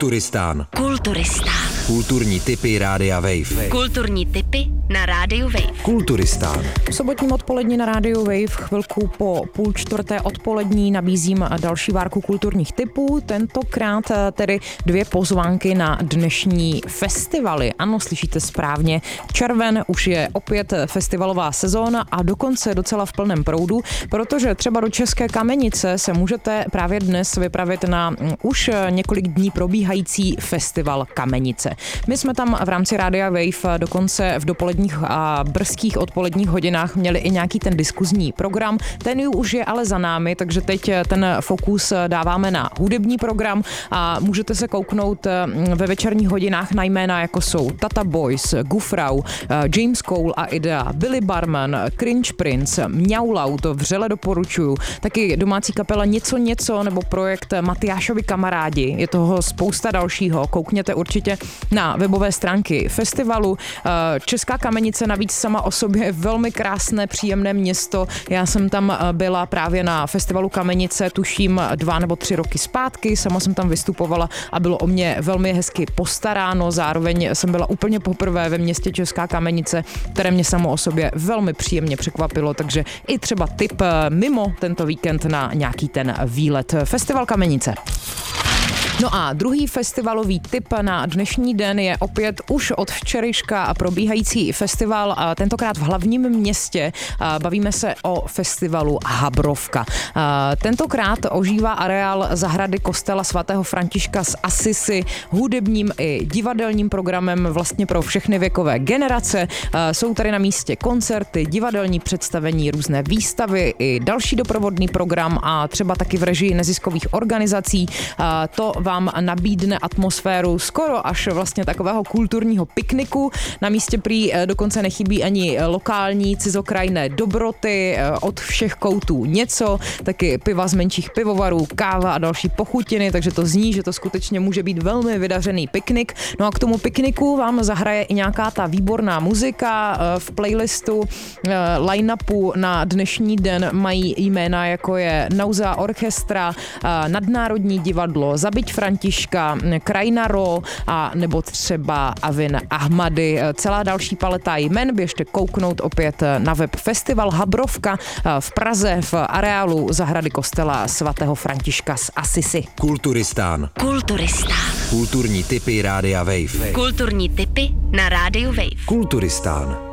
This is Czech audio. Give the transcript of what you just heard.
Kulturistán. Kulturní tipy Rádia Wave. Kulturní tipy na Rádiu Wave. Kulturistán. V sobotním odpolední na Rádiu Wave chvilku po 3:30 odpolední nabízím další várku kulturních tipů. Tentokrát tedy 2 pozvánky na dnešní festivaly. Ano, slyšíte správně. Červen už je opět festivalová sezóna a dokonce docela v plném proudu, protože třeba do České Kamenice se můžete právě dnes vypravit na už několik dní probíhající festival Kamenice. My jsme tam v rámci Rádia Wave dokonce v dopoledních a brzkých odpoledních hodinách měli i nějaký ten diskuzní program. Ten už je ale za námi, takže teď ten fokus dáváme na hudební program a můžete se kouknout ve večerních hodinách na jména, jako jsou Tata Boys, Gufrau, James Cole a Idea, Billy Barman, Cringe Prince, Mňaulau, to vřele doporučuju. Taky domácí kapela Něco nebo projekt Matyášovi kamarádi. Je toho spousta dalšího. Koukněte určitě na webové stránky festivalu. Česká Kamenice navíc sama o sobě je velmi krásné, příjemné město. Já jsem tam byla právě na festivalu Kamenice, tuším 2 nebo 3 roky zpátky. Sama jsem tam vystupovala a bylo o mě velmi hezky postaráno. Zároveň jsem byla úplně poprvé ve městě Česká Kamenice, které mě samo o sobě velmi příjemně překvapilo, takže i třeba tip mimo tento víkend na nějaký ten výlet. Festival Kamenice. No a druhý festivalový tip na dnešní den je opět už od včerejška probíhající festival, tentokrát v hlavním městě. Bavíme se o festivalu Habrovka. Tentokrát ožívá areál zahrady kostela svatého Františka z Assisi hudebním i divadelním programem vlastně pro všechny věkové generace. Jsou tady na místě koncerty, divadelní představení, různé výstavy i další doprovodný program a třeba taky v režii neziskových organizací. To vám nabídne atmosféru skoro až vlastně takového kulturního pikniku. Na místě prý dokonce nechybí ani lokální cizokrajné dobroty, od všech koutů něco, taky piva z menších pivovarů, káva a další pochutiny, takže to zní, že to skutečně může být velmi vydařený piknik. No a k tomu pikniku vám zahraje i nějaká ta výborná muzika. V playlistu line-upu na dnešní den mají jména, jako je Nauzea Orchestra, Nadnárodní divadlo, Zabiť Františka, Krajina Ro a nebo třeba Avin Ahmady. Celá další paleta jmen, běžte kouknout opět na web Festival Habrovka v Praze v areálu zahrady kostela svatého Františka z Assisi. Kulturistán. Kulturní tipy Rádia Wave. Kulturní tipy na Rádiu Wave. Kulturistán.